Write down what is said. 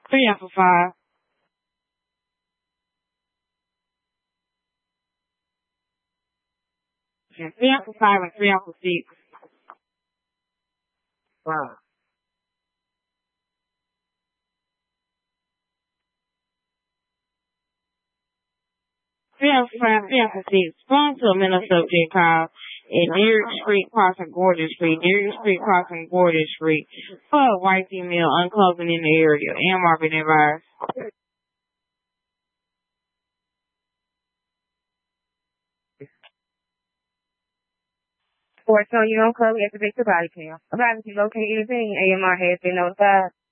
3 off of 5. Yeah, 3 off of 5 and 3 off of 6. Wow. 3 off of 5, 3 off of 6. Going to a mental subject called Lyric Street crossing Gordon Street. Lyric Street crossing Gordon Street. For a white female unclothing in the area. And Marvin advised. For Antonio Chloe activate the body cam. About if you locate anything, AMR has been notified.